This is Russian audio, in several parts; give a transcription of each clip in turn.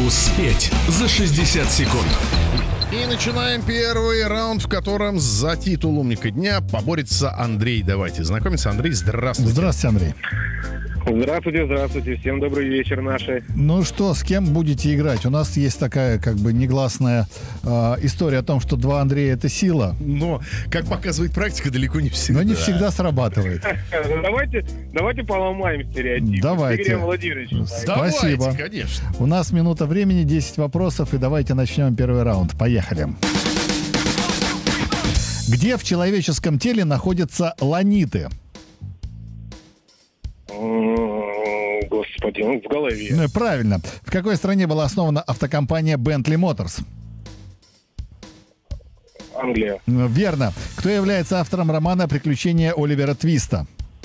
Успеть за 60 секунд. И начинаем первый раунд, в котором за титул умника дня поборется Андрей. Давайте знакомиться. Андрей, здравствуйте. Здравствуйте, Андрей. Здравствуйте, здравствуйте. Всем добрый вечер, наши. Ну что, с кем будете играть? У нас есть такая как бы негласная история о том, что два Андрея — это сила. Но, как показывает практика, далеко не всегда. Но не всегда срабатывает. Давайте поломаем стереотипы. Давайте. Игорь Владимирович. Спасибо. Давайте, конечно. У нас минута времени, 10 вопросов, и давайте начнем первый раунд. Поехали. Где в человеческом теле находятся ланиты? Господи, в голове. Правильно. В какой стране была основана автокомпания Bentley Motors? Англия. Верно. Кто является автором романа «Приключения Оливера Твиста»?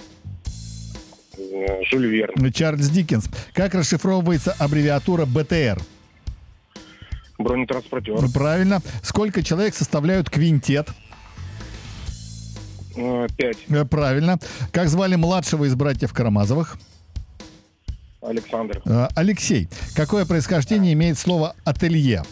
Жюль Верн. Чарльз Диккенс. Как расшифровывается аббревиатура БТР? Бронетранспортер. Правильно. Сколько человек составляют квинтет? 5. Правильно. Как звали младшего из братьев Карамазовых? Александр. Алексей. Какое происхождение имеет слово «ателье»?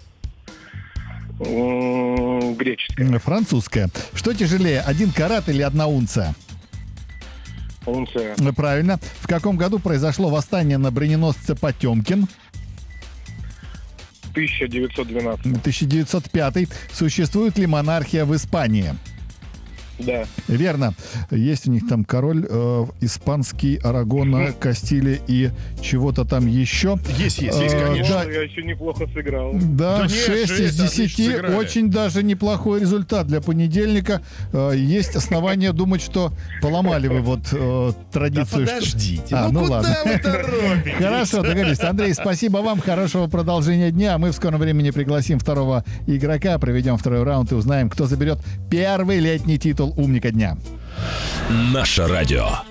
Греческое. Французское. Что тяжелее, 1 карат или 1 унция? Унция. Правильно. В каком году произошло восстание на броненосце Потемкин? 1912. 1905. Существует ли монархия в Испании? Да. Верно. Есть у них там король испанский, Арагона, Кастилия и чего-то там еще. Есть, конечно. Да. Я еще неплохо сыграл. Да, Да нет, 6 из 10. отлично сыграли. Очень даже неплохой результат для понедельника. Есть основания думать, что поломали вы вот Да традицию. подождите. Ну куда ладно. вы торопитесь? Хорошо, договорились. Андрей, спасибо вам. Хорошего продолжения дня. Мы в скором времени пригласим второго игрока, проведем второй раунд и узнаем, кто заберет первый летний титул умника дня. Наше радио.